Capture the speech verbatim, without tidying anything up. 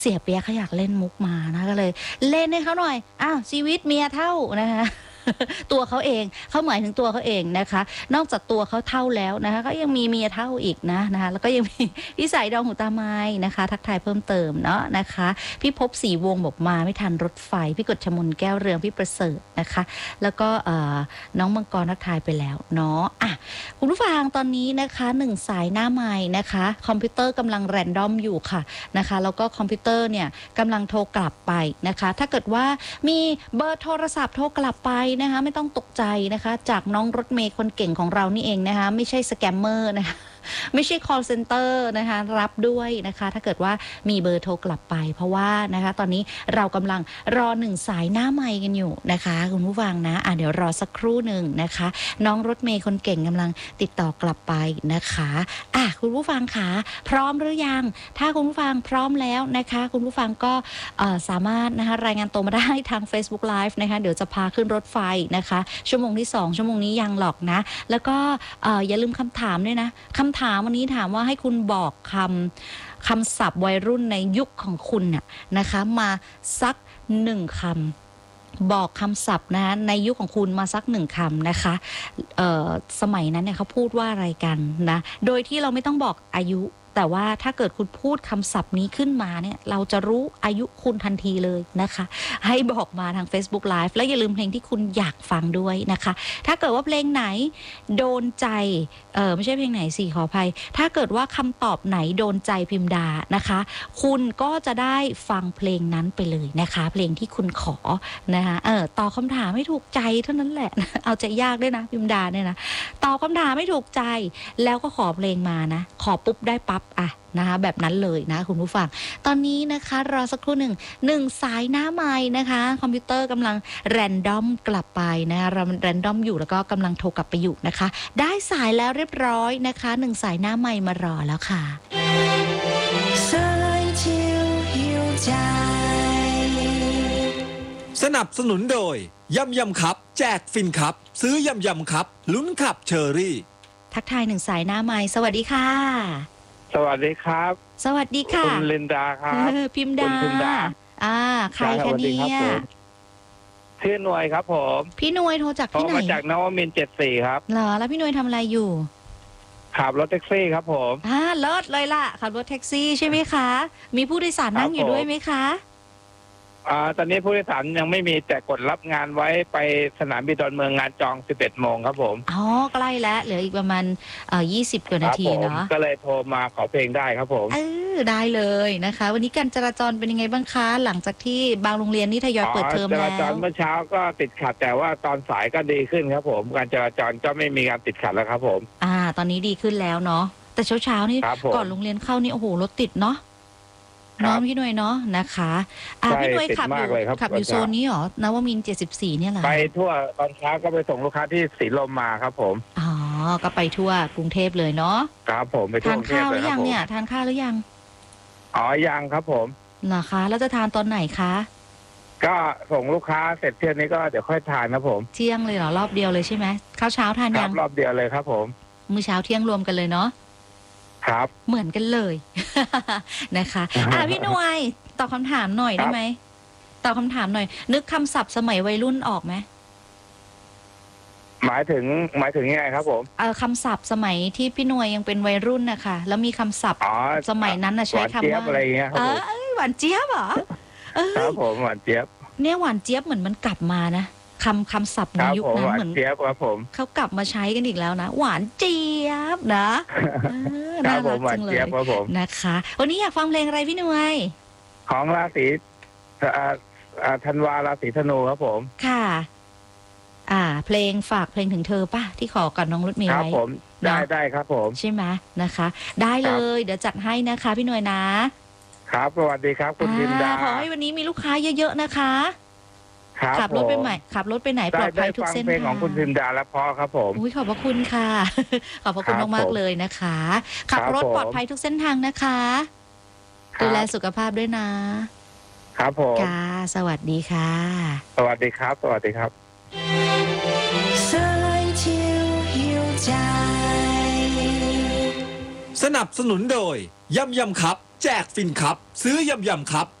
เสียเปียกเขาอยากเล่นมุกมานะก็เลยเล่นให้เขาหน่อยอ้าวชีวิตเมียเท่านะคะตัวเขาเองเขาหมายถึงตัวเขาเองนะคะนอกจากตัวเขาเท่าแล้วนะคะก็ยังมีเมียเท่าอีกนะนะคะแล้วก็ยังมีพี่สายดองหูตาไม้นะคะทักทายเพิ่มเติมเนาะนะคะพี่พบสีวงบอกมาไม่ทันรถไฟพี่กฎชมนแก้วเรืองพี่ประเสริฐนะคะแล้วก็น้องมังกรทักทายไปแล้วเนาะอ่ะคุณผู้ฟังตอนนี้นะคะหนึ่งสายหน้าไม้นะคะคอมพิวเตอร์กำลังแรนดอมอยู่ค่ะนะคะแล้วก็คอมพิวเตอร์เนี่ยกำลังโทรกลับไปนะคะถ้าเกิดว่ามีเบอร์โทรศัพท์โทรกลับไปนะคะไม่ต้องตกใจนะคะจากน้องรถเมย์คนเก่งของเรานี่เองนะคะไม่ใช่สแกมเมอร์นะคะไม่ใช่ call center นะคะรับด้วยนะคะถ้าเกิดว่ามีเบอร์โทรกลับไปเพราะว่านะคะตอนนี้เรากำลังรอหนึ่งสายหน้าไมค์กันอยู่นะคะคุณผู้ฟังนะอ่ะเดี๋ยวรอสักครู่หนึ่งนะคะน้องรถเมย์คนเก่งกำลังติดต่อกลับไปนะคะอ่ะคุณผู้ฟังคะพร้อมหรือยังถ้าคุณผู้ฟังพร้อมแล้วนะคะคุณผู้ฟังก็สามารถนะคะรายงานตัวมาได้ทาง Facebook Live นะคะเดี๋ยวจะพาขึ้นรถไฟนะคะชั่วโมงที่สองชั่วโมงนี้ยังหรอกนะแล้วก็อย่าลืมคำถามด้วยนะคำถามวันนี้ถามว่าให้คุณบอกคำคำศัพท์วัยรุ่นในยุคของคุณน่ะนะคะมาสักหนึ่งคำบอกคำศัพท์นะในยุคของคุณมาสักหนึ่งคำนะคะสมัยนั้นเนี่ยเขาพูดว่าอะไรกันนะโดยที่เราไม่ต้องบอกอายุแต่ว่าถ้าเกิดคุณพูดคำศัพท์นี้ขึ้นมาเนี่ยเราจะรู้อายุคุณทันทีเลยนะคะให้บอกมาทาง Facebook Live และอย่าลืมเพลงที่คุณอยากฟังด้วยนะคะถ้าเกิดว่าเพลงไหนโดนใจเออไม่ใช่เพลงไหนสิขออภัยถ้าเกิดว่าคำตอบไหนโดนใจพิมดานะคะคุณก็จะได้ฟังเพลงนั้นไปเลยนะคะเพลงที่คุณขอนะคะเออตอบคำถามไม่ถูกใจเท่านั้นแหละเอาใจยากด้วยนะพิมดาเนี่ยนะตอบคำถามไม่ถูกใจแล้วก็ขอเพลงมานะขอปุ๊บได้ปั๊บอ่ะนะคะแบบนั้นเลยนะคุณผู้ฟังตอนนี้นะคะรอสักครู่หนึ่งหนึ่งสายหน้าไมค์นะคะคอมพิวเตอร์กำลังแรนดอมกลับไปนะคะเราแรนดอมอยู่แล้วก็กำลังโทรกลับไปอยู่นะคะได้สายแล้วเรียบร้อยนะคะหนึ่งสายหน้าไมค์มารอแล้วค่ะสนับสนุนโดยยำยำครับแจกฟินครับซื้อยำยำครับลุ้นขับเชอรี่ทักทายหนึ่งสายหน้าไมค์สวัสดีค่ะสวัสดีครับสวัสดีค่ะคุณลินดาครับพิมดาพิมดาอ่าใครคะเนี่ยชื่อหน่วยครับผมพี่หน่วยโทรจากที่ไหนมาจากนวมินทร์เจ็ดสี่ครับเหรอแล้วพี่หน่วยทำอะไรอยู่ขับรถแท็กซี่ครับผมอ่าเลิศเลยล่ะขับรถแท็กซี่ใช่ไหมคะมีผู้โดยสารนั่งอยู่ด้วยไหมคะอ่าตอนนี้ผู้โดยสารยังไม่มีแต่กดรับงานไว้ไปสนามบินดอนเมืองงานจองสิบเอ็ดโมงครับผมอ๋อใกล้แล้วเหลืออีกประมาณเอ่อยี่สิบกว่านาทีเนาะก็เลยโทรมาขอเพลงได้ครับผมเออได้เลยนะคะวันนี้การจราจรเป็นยังไงบ้างคะหลังจากที่บางโรงเรียนนี่ทยอยเปิดเทอมแล้วจราจรเมื่อเช้าก็ติดขัดแต่ว่าตอนสายก็ดีขึ้นครับผมการจราจรก็ไม่มีการติดขัดแล้วครับผมอ่าตอนนี้ดีขึ้นแล้วเนาะแต่เช้าเช้านี่ก่อนโรงเรียนเข้านี่โอ้โหรถติดเนาะน้องพี่หน่วยเนาะนะคะอ่าพี่หน่วยขับอยู่ขับอยู่โซนนี้เหรอนวมินทร์เจ็ดสิบสี่เนี่ยเหรอไปทั่วตอนเช้าก็ไปส่งลูกค้าที่ศรีลมมาครับผมอ๋อก็ไปทั่วกรุงเทพเลยเนาะครับผมไปทั่วทานข้าวหรือยังเนี่ยทานข้าวหรือยังอ๋อยังครับผมเหรอคะแล้วจะทานตอนไหนคะก็ส่งลูกค้าเสร็จเที่ยงนี้ก็เดี๋ยวค่อยทานนะผมเที่ยงเลยเหรอรอบเดียวเลยใช่ไหมข้าวเช้าทานยังรอบเดียวเลยครับผมมื้อเช้าเที่ยงรวมกันเลยเนาะครับเหมือนกันเลยนะคะอ่ะพี่หน่วยตอบคำถามหน่อยได้ไหมตอบคำถามหน่อยนึกคำศัพท์สมัยวัยรุ่นออกไหมหมายถึงหมายถึงยังไงครับผมเออคำศัพท์สมัยที่พี่หน่วยยังเป็นวัยรุ่นนะคะแล้วมีคำศัพท์สมัยนั้นนะใช้คำว่าอะไรเงี้ยครับผมหวานเจี๊ยบเหรอครับผมหวานเจี๊ยบเนี่ยหวานเจี๊ยบเหมือนมันกลับมานะคำคำศัพท์ในยุคนั้นเหมือนเขากลับมาใช้กันอีกแล้วนะหวานเจี๊ยบนะน่ารักจังเลยนะคะวันนี้อยากฟังเพลงอะไรพี่หน่วยของราศีธันวาราศีธนูครับผมค่ะอ่าเพลงฝากเพลงถึงเธอป่ะที่ขอกับน้องรถเมย์ไว้ครับผมได้ได้ครับผมใช่ไหมนะคะได้เลยเดี๋ยวจัดให้นะคะพี่หน่วยนะครับสวัสดีครับคุณพิมดาขอให้วันนี้มีลูกค้าเยอะๆนะคะขับรถไปไหนขับรถไปไหนปลอดภัยทุกเส้นทางเพลงของคุณพิมดาและพ่อครับผมอุ้ยขอบพระคุณค่ะขอบพระคุณมากๆเลยนะคะขับรถปลอดภัยทุกเส้นทางนะคะดูแลสุขภาพด้วยนะครับผมค่ะสวัสดีค่ะสวัสดีครับสวัสดีครับสนับสนุนโดยยำยำครับแจกฟินครับซื้อยำยำครับ